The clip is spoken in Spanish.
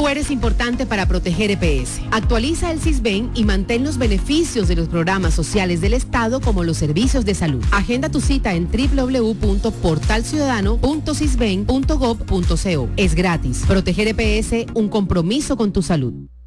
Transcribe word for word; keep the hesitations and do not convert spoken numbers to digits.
eres importante para proteger E P S. Actualiza el Sisbén y mantén los beneficios de los programas sociales del Estado como los servicios de salud. Agenda tu cita en doble u doble u doble u punto portal ciudadano punto sisben punto gov punto co. Es gratis. Proteger E P S, un compromiso con tu salud.